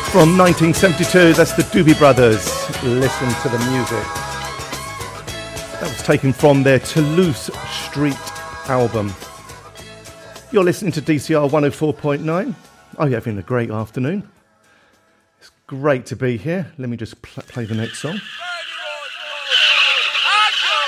From 1972, that's the Doobie Brothers. Listen to the music. That was taken from their Toulouse Street album. You're listening to DCR 104.9. Oh, you're having a great afternoon. It's great to be here. Let me just play the next song.